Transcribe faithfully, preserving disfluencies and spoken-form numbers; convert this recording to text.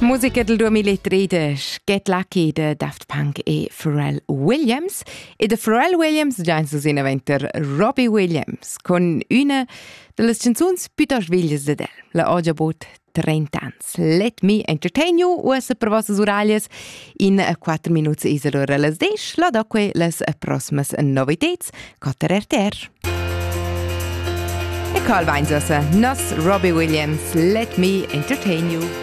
Musica del duemilatredici, Get Lucky de Daft Punk e Pharrell Williams. E de Pharrell Williams già in susina venter Robbie Williams, con una delle canzoni più sveglias de del. La oggi bot trenta ans. Let me entertain you, usa per vostre uralias in quattro minuti is allora las desch, la doque las proximas novitets, cotter R T R. E Carl Weinsosa, nos Robbie Williams, Let me entertain you.